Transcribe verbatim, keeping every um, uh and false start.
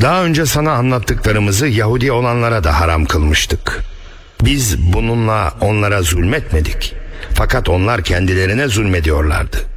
Daha önce sana anlattıklarımızı Yahudi olanlara da haram kılmıştık. Biz bununla onlara zulmetmedik. Fakat onlar kendilerine zulmediyorlardı.